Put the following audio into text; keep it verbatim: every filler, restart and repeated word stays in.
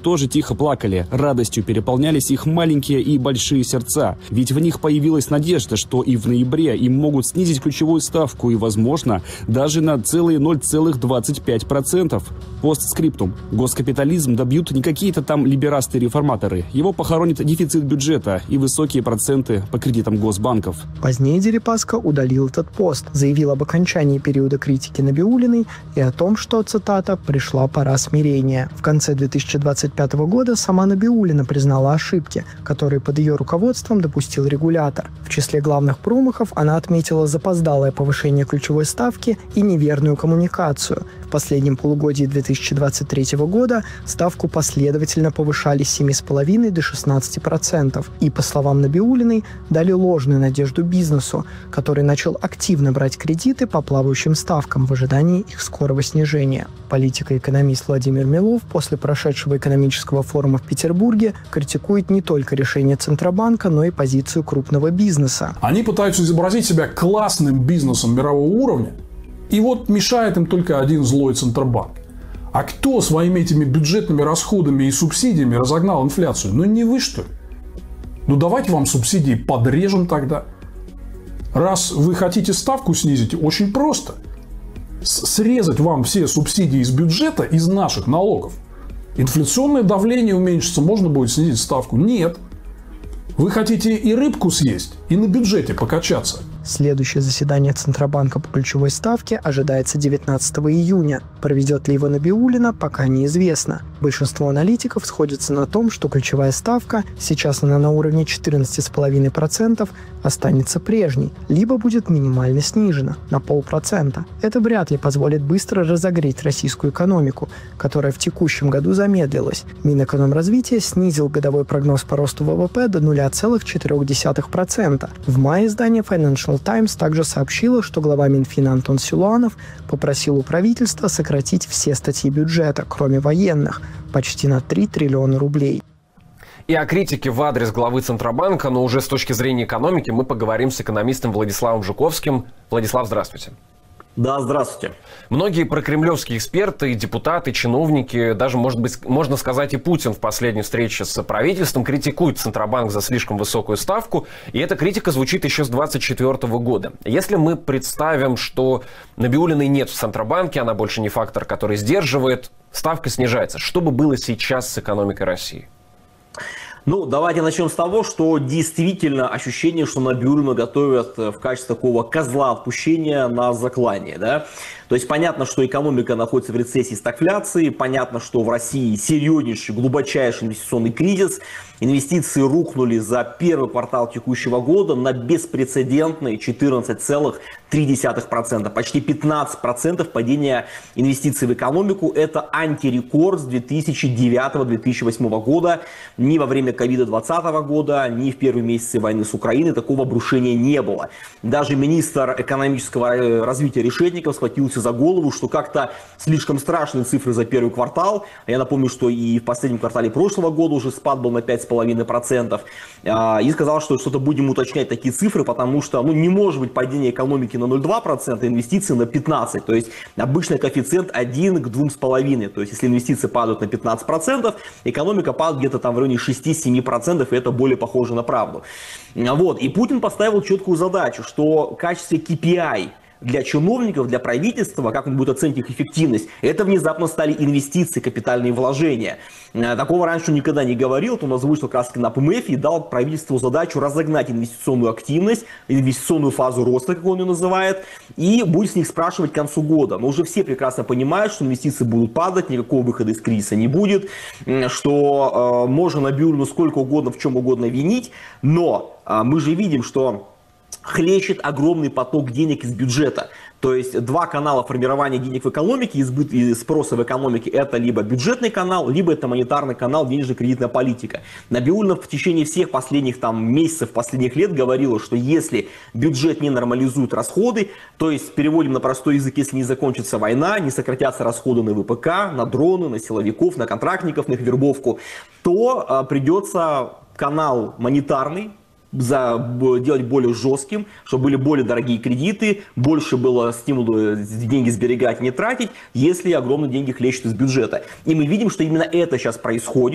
тоже тихо плакали. Радостью переполнялись их маленькие и большие сердца. Ведь в них появилась надежда, что и в ноябре им могут снизить ключевую ставку и, возможно, даже на целые ноль целых двадцать пять процентов. Постскриптум. Госкапитализм добьют не какие-то там либерасты-реформаторы. Его похоронит дефицит бюджета и высокие проценты по кредитам госбанков. Позднее Дерипаска удалил этот пост, заявил об окончании периода критики Набиуллиной и о том, что, цитата, «пришла пора смирения». В конце две тысячи двадцать пятого года сама Набиуллина признала ошибки, которые под ее руководством допустил регулятор. В числе главных промахов она отметила запоздалое повышение ключевой ставки и неверную коммуникацию. В последнем полугодии две тысячи двадцать третьего года ставку последовательно повышали с семи целых пяти десятых до шестнадцати процентов. И, по словам Набиуллиной, дали ложную надежду бизнесу, который начал активно брать кредиты по плавающим ставкам в ожидании их скорого снижения. Политик и экономист Владимир Милов после прошедшего экономического форума в Петербурге критикует не только решение Центробанка, но и позицию крупного бизнеса. Они пытаются изобразить себя классным бизнесом мирового уровня, и вот мешает им только один злой Центробанк. А кто своими этими бюджетными расходами и субсидиями разогнал инфляцию? Ну не вы, что ли? Ну давайте вам субсидии подрежем тогда. Раз вы хотите ставку снизить, очень просто. Срезать вам все субсидии из бюджета, из наших налогов. Инфляционное давление уменьшится, можно будет снизить ставку. Нет. Вы хотите и рыбку съесть, и на бюджете покачаться. Следующее заседание Центробанка по ключевой ставке ожидается девятнадцатого июня. Проведет ли его Набиуллина, пока неизвестно. Большинство аналитиков сходятся на том, что ключевая ставка, сейчас она на уровне четырнадцати целых пяти десятых процента, останется прежней, либо будет минимально снижена на полпроцента. Это вряд ли позволит быстро разогреть российскую экономику, которая в текущем году замедлилась. Минэкономразвития снизил годовой прогноз по росту ВВП до нуля целых четырёх десятых процента. В мае издание Financial Times также сообщило, что глава Минфина Антон Силуанов попросил у правительства сократить все статьи бюджета, кроме военных, почти на три триллиона рублей. И о критике в адрес главы Центробанка, но уже с точки зрения экономики, мы поговорим с экономистом Владиславом Жуковским. Владислав, здравствуйте. Да, здравствуйте. Многие прокремлевские эксперты, депутаты, чиновники, даже, может быть, можно сказать, и Путин в последней встрече с правительством критикуют Центробанк за слишком высокую ставку, и эта критика звучит еще с двадцать четвёртого года. Если мы представим, что Набиуллиной нет в Центробанке, она больше не фактор, который сдерживает, ставка снижается, что бы было сейчас с экономикой России? Ну, давайте начнем с того, что действительно ощущение, что Набиуллину готовят в качестве такого козла отпущения на заклание, да. То есть понятно, что экономика находится в рецессии, стагфляции, понятно, что в России серьезнейший, глубочайший инвестиционный кризис. Инвестиции рухнули за первый квартал текущего года на беспрецедентные четырнадцать целых три десятых процента. Почти пятнадцать процентов падения инвестиций в экономику. Это антирекорд с две тысячи девятого — две тысячи восьмого года. Ни во время ковида двадцатого года, ни в первые месяцы войны с Украиной такого обрушения не было. Даже министр экономического развития Решетников схватился за голову, что как-то слишком страшные цифры за первый квартал. Я напомню, что и в последнем квартале прошлого года уже спад был на пять целых пять десятых процента. И сказал, что что-то будем уточнять такие цифры, потому что ну, не может быть падение экономики на ноль целых два десятых процента, инвестиции на пятнадцать процентов. То есть обычный коэффициент один к двум с половиной. То есть если инвестиции падают на пятнадцать процентов, экономика падает где-то там в районе шести-семи процентов, и это более похоже на правду. Вот. И Путин поставил четкую задачу, что в качестве кей пи ай для чиновников, для правительства, как он будет оценить их эффективность, это внезапно стали инвестиции, капитальные вложения. Такого раньше никогда не говорил, он озвучил как раз на пэ эм эф и дал правительству задачу разогнать инвестиционную активность, инвестиционную фазу роста, как он ее называет, и будет с них спрашивать к концу года. Но уже все прекрасно понимают, что инвестиции будут падать, никакого выхода из кризиса не будет, что э, можно Набиуллину сколько угодно, в чем угодно винить, но э, мы же видим, что хлещет огромный поток денег из бюджета. То есть два канала формирования денег в экономике, избыт и спроса в экономике, это либо бюджетный канал, либо это монетарный канал, денежно-кредитная политика. Набиуллина в течение всех последних там, месяцев, последних лет говорила, что если бюджет не нормализует расходы, то есть переводим на простой язык, если не закончится война, не сократятся расходы на вэ пэ ка, на дроны, на силовиков, на контрактников, на их вербовку, то а, придется канал монетарный за, делать более жестким, чтобы были более дорогие кредиты, больше было стимула деньги сберегать, не тратить, если огромные деньги хлещут из бюджета. И мы видим, что именно это сейчас происходит.